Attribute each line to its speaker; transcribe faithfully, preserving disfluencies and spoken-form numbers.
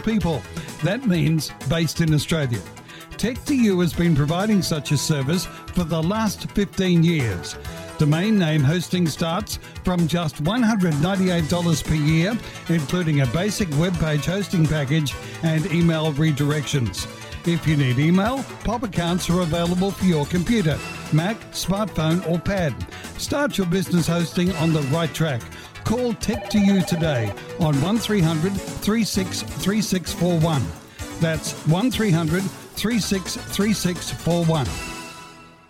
Speaker 1: people. That means based in Australia. Tech two U has been providing such a service for the last fifteen years. Domain name hosting starts from just one hundred ninety-eight dollars per year, including a basic web page hosting package and email redirections. If you need email, pop accounts are available for your computer, Mac, smartphone or pad. Start your business hosting on the right track. Call Tech two U today on one three hundred, three six three six four one. That's one three hundred, three six three six four one.